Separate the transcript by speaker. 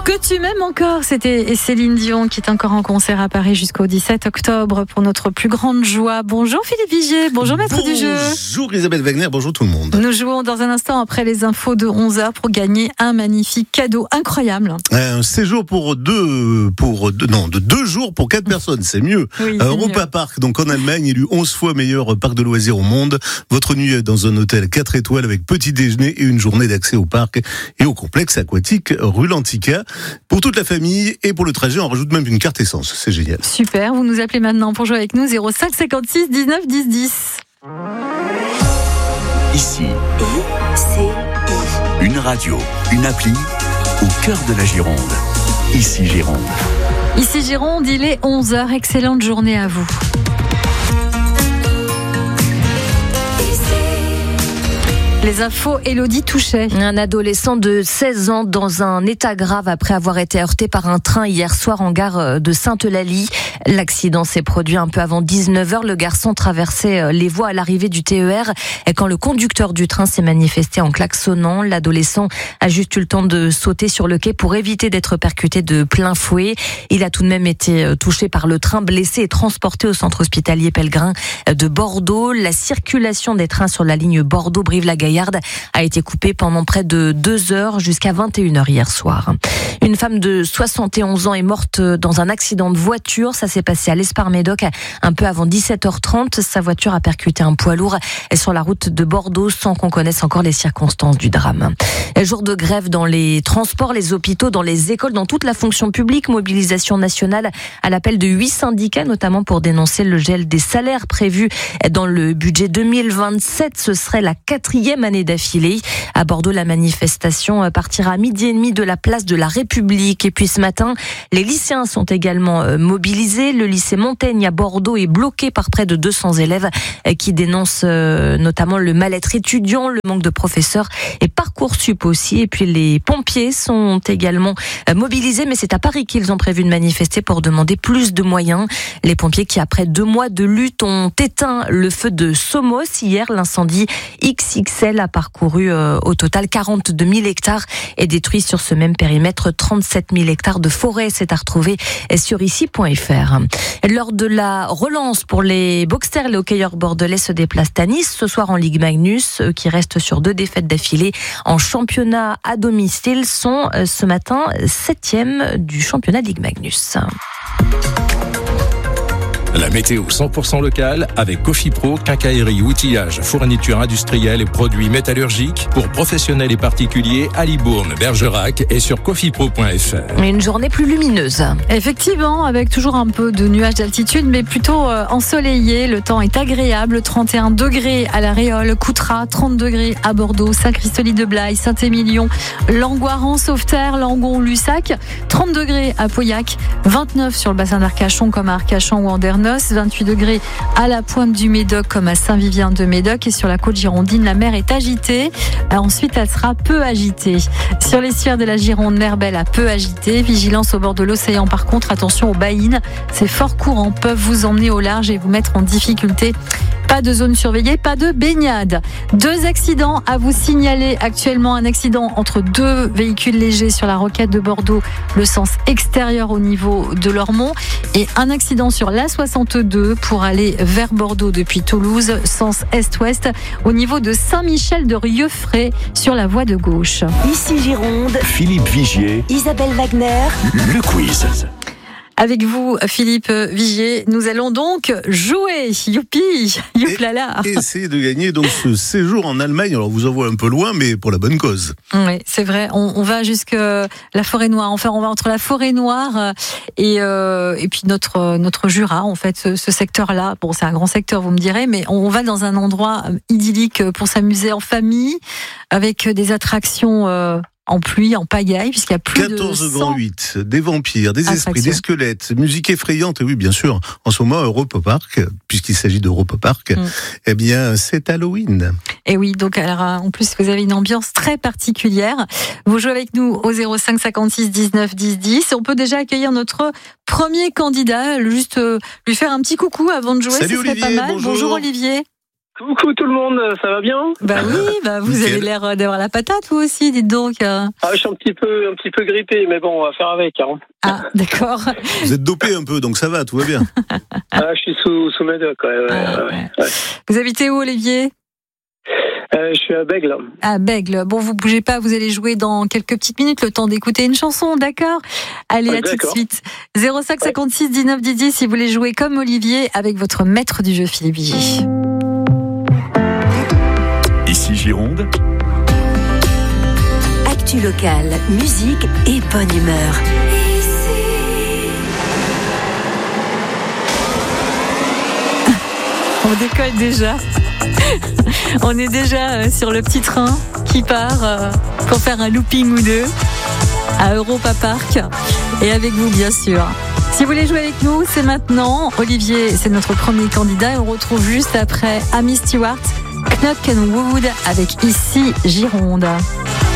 Speaker 1: Que tu m'aimes encore, c'était Céline Dion qui est encore en concert à Paris jusqu'au 17 octobre pour notre plus grande joie. Bonjour Philippe Vigier, bonjour maître du jeu.
Speaker 2: Bonjour Isabelle Wagner, bonjour tout le monde.
Speaker 1: Nous jouons dans un instant après les infos de 11h pour gagner un magnifique cadeau incroyable.
Speaker 2: Un séjour de 2 jours pour 4 personnes, c'est mieux.
Speaker 1: Oui,
Speaker 2: Europa Park, donc en Allemagne, élu 11 fois meilleur parc de loisirs au monde. Votre nuit dans un hôtel 4 étoiles avec petit déjeuner et une journée d'accès au parc et au complexe aquatique rue Lantica. Pour toute la famille et pour le trajet, on rajoute même une carte essence. C'est génial.
Speaker 1: Super, vous nous appelez maintenant pour jouer avec nous 05 56 19 10 10.
Speaker 3: Ici, une radio, une appli au cœur de la Gironde. Ici Gironde.
Speaker 1: Ici Gironde, il est 11h. Excellente journée à vous. Les infos, Élodie Touchet.
Speaker 4: Un adolescent de 16 ans dans un état grave après avoir été heurté par un train hier soir en gare de Sainte-Eulalie. L'accident s'est produit un peu avant 19h. Le garçon traversait les voies à l'arrivée du TER et quand le conducteur du train s'est manifesté en klaxonnant, l'adolescent a juste eu le temps de sauter sur le quai pour éviter d'être percuté de plein fouet. Il a tout de même été touché par le train, blessé et transporté au centre hospitalier Pellegrin de Bordeaux. La circulation des trains sur la ligne Bordeaux-Brive-la-Gaillarde a été coupée pendant près de 2 heures jusqu'à 21h hier soir. Une femme de 71 ans est morte dans un accident de voiture. Ça s'est passé à l'Espar-Médoc un peu avant 17h30. Sa voiture a percuté un poids lourd sur la route de Bordeaux sans qu'on connaisse encore les circonstances du drame. Jour de grève dans les transports, les hôpitaux, dans les écoles, dans toute la fonction publique. Mobilisation nationale à l'appel de 8 syndicats, notamment pour dénoncer le gel des salaires prévus dans le budget 2027. Ce serait la 4e année d'affilée. À Bordeaux, la manifestation partira à 12h30 de la place de la République. Et puis ce matin, les lycéens sont également mobilisés. Le lycée Montaigne à Bordeaux est bloqué par près de 200 élèves qui dénoncent notamment le mal-être étudiant, le manque de professeurs et Parcoursup aussi. Et puis les pompiers sont également mobilisés, mais c'est à Paris qu'ils ont prévu de manifester pour demander plus de moyens. Les pompiers qui, après 2 mois de lutte, ont éteint le feu de Somos. Hier, l'incendie XXL a parcouru au total 42 000 hectares et détruit sur ce même périmètre 37 000 hectares de forêt. C'est à retrouver sur ici.fr. Lors de la relance pour les boxers, les hockeyeurs bordelais se déplacent à Nice ce soir en Ligue Magnus, qui restent sur 2 défaites d'affilée en championnat à domicile, sont ce matin 7e du championnat Ligue Magnus.
Speaker 5: La météo 100% locale avec Cofipro, quincaillerie, outillage, fourniture industrielle et produits métallurgiques pour professionnels et particuliers à Libourne, Bergerac et sur cofipro.fr.
Speaker 4: Une journée plus lumineuse.
Speaker 1: Effectivement, avec toujours un peu de nuages d'altitude, mais plutôt ensoleillé. Le temps est agréable. 31 degrés à La Réole, Coutras, 30 degrés à Bordeaux, Saint-Christoly-de-Blaye, Saint-Émilion, Langoiran, Sauveterre, Langon, Lussac, 30 degrés à Pauillac, 29 sur le bassin d'Arcachon comme à Arcachon ou Andernos, 28 degrés à la pointe du Médoc comme à Saint-Vivien-de-Médoc et sur la côte girondine, la mer est agitée. Ensuite, elle sera peu agitée. Sur les sphères de la Gironde, l'air belle a peu agité. Vigilance au bord de l'océan. Par contre, attention aux baïnes. Ces forts courants peuvent vous emmener au large et vous mettre en difficulté. Pas de zone surveillée, pas de baignade. 2 accidents à vous signaler actuellement. Un accident entre 2 véhicules légers sur la rocade de Bordeaux, le sens extérieur au niveau de l'Ormont. Et un accident sur l'A62 pour aller vers Bordeaux depuis Toulouse, sens est-ouest, au niveau de Saint-Michel-de-Rieufray sur la voie de gauche.
Speaker 6: Ici Gironde,
Speaker 3: Philippe Vigier,
Speaker 6: Isabelle Wagner,
Speaker 3: le quiz.
Speaker 1: Avec vous, Philippe Vigier, nous allons donc jouer. Youpi, youplala.
Speaker 2: Et essayer de gagner donc ce séjour en Allemagne. Alors, vous envoie un peu loin, mais pour la bonne cause.
Speaker 1: Oui, c'est vrai. On va jusqu'à la Forêt Noire. Enfin, on va entre la Forêt Noire et puis notre Jura, en fait, ce secteur-là. Bon, c'est un grand secteur, vous me direz, mais on va dans un endroit idyllique pour s'amuser en famille, avec des attractions en pluie, en pagaille, puisqu'il y a plus
Speaker 2: 14
Speaker 1: de 100...
Speaker 2: grands 8, des vampires, des esprits,
Speaker 1: attractions.
Speaker 2: des squelettes, musique effrayante, et oui, bien sûr, en ce moment, Europa Park, puisqu'il s'agit d'Europa Park, eh bien, c'est Halloween.
Speaker 1: Et oui, donc, alors, en plus, vous avez une ambiance très particulière. Vous jouez avec nous au 05 56 19 10 10. On peut déjà accueillir notre premier candidat, juste lui faire un petit coucou avant de jouer,
Speaker 2: Salut
Speaker 1: ce serait
Speaker 2: Olivier,
Speaker 1: pas mal.
Speaker 2: bonjour
Speaker 1: Olivier.
Speaker 7: Coucou tout le monde, ça va bien?
Speaker 1: Bah oui, vous
Speaker 2: Nickel.
Speaker 1: avez l'air d'avoir la patate vous aussi, dites donc.
Speaker 7: Ah, je suis un petit peu grippé, mais bon, on va faire avec. Hein.
Speaker 1: Ah, d'accord.
Speaker 2: Vous êtes dopé un peu, donc ça va, tout va bien.
Speaker 7: Ah, je suis sous médoc, ouais.
Speaker 1: Vous habitez où, Olivier?
Speaker 7: Je suis à Bègle.
Speaker 1: À Bègle. Bon, vous bougez pas, vous allez jouer dans quelques petites minutes, le temps d'écouter une chanson, d'accord? Allez, à tout de suite. 05 56 19 10 si vous voulez jouer comme Olivier avec votre maître du jeu, Philippe Vigier.
Speaker 3: Ici Gironde,
Speaker 6: Actu locale, musique et bonne humeur.
Speaker 1: On décolle déjà. On est déjà sur le petit train qui part pour faire un looping ou deux à Europa Park. Et avec vous, bien sûr. Si vous voulez jouer avec nous, c'est maintenant. Olivier, c'est notre premier candidat. Et on retrouve juste après Amy Stewart, Knock and Wood avec Ici Gironde.